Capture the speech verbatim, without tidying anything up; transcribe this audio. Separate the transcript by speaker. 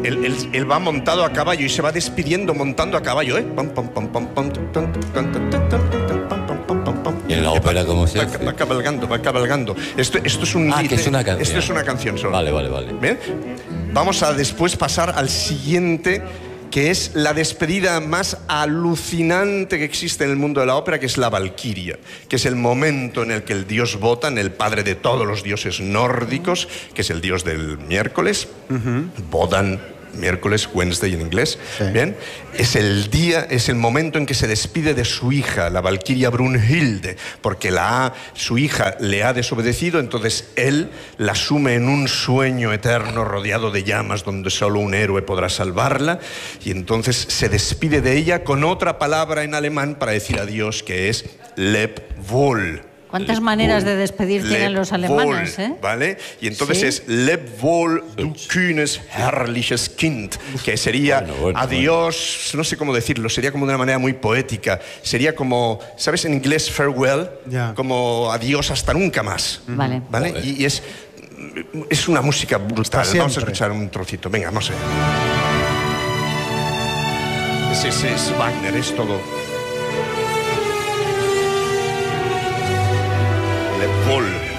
Speaker 1: él, él, él va montado a caballo y se va despidiendo montando a caballo, ¿eh?
Speaker 2: ¿Y en la ópera cómo se
Speaker 1: va,
Speaker 2: hace?
Speaker 1: va cabalgando, va cabalgando. Esto, esto es un
Speaker 2: Ah,
Speaker 1: lead,
Speaker 2: que es una canción.
Speaker 1: Esto es una canción solo.
Speaker 2: Vale, vale, vale.
Speaker 1: ¿Bien? Vamos a después pasar al siguiente, que es la despedida más alucinante que existe en el mundo de la ópera, que es la Valquiria, que es el momento en el que el dios Wotan, el padre de todos los dioses nórdicos, que es el dios del miércoles, uh-huh. Wodan, miércoles, Wednesday en inglés, sí. Bien, es el día, es el momento en que se despide de su hija, la Valquiria Brunhilde, porque la ha, su hija le ha desobedecido, entonces él la sume en un sueño eterno rodeado de llamas donde solo un héroe podrá salvarla, y entonces se despide de ella con otra palabra en alemán para decir adiós, que es Leb wohl.
Speaker 3: ¿Cuántas maneras de despedir tienen los alemanes, eh?
Speaker 1: ¿Vale? Y entonces
Speaker 3: ¿Sí?
Speaker 1: es Leb wohl, du kühnes, herrliches Kind, que sería bueno, bueno, adiós, bueno. No sé cómo decirlo, sería como de una manera muy poética, sería como, ¿sabes en inglés farewell? Yeah. Como adiós hasta nunca más.
Speaker 3: Vale.
Speaker 1: ¿Vale? Y, y es, es una música brutal. Vamos a escuchar un trocito, venga, no sé. Ese es, es Wagner, es todo. Leb wohl.